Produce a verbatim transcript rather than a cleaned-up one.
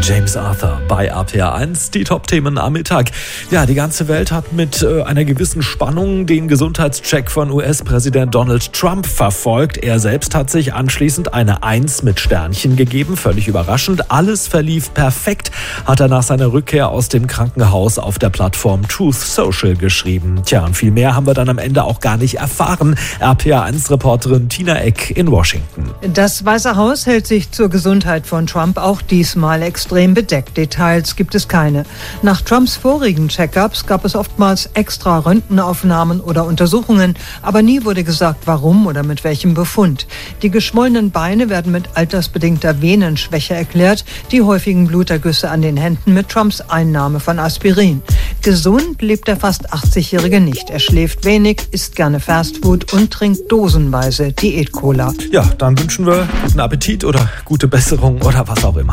James Arthur bei R P R eins, die Top-Themen am Mittag. Ja, die ganze Welt hat mit äh, einer gewissen Spannung den Gesundheitscheck von U S-Präsident Donald Trump verfolgt. Er selbst hat sich anschließend eine Eins mit Sternchen gegeben, völlig überraschend. Alles verlief perfekt, hat er nach seiner Rückkehr aus dem Krankenhaus auf der Plattform Truth Social geschrieben. Tja, und viel mehr haben wir dann am Ende auch gar nicht erfahren. R P R eins-Reporterin Tina Eck in Washington. Das Weiße Haus hält sich zur Gesundheit von Trump auch diesmal extrem bedeckt. Details gibt es keine. Nach Trumps vorigen Check-ups gab es oftmals extra Röntgenaufnahmen oder Untersuchungen, aber nie wurde gesagt, warum oder mit welchem Befund. Die geschwollenen Beine werden mit altersbedingter Venenschwäche erklärt, die häufigen Blutergüsse an den Händen mit Trumps Einnahme von Aspirin. Gesund lebt der fast achtzigjährige nicht. Er schläft wenig, isst gerne Fastfood und trinkt dosenweise Diät-Cola. Ja, dann wünschen wir guten Appetit oder gute Besserung oder was auch immer.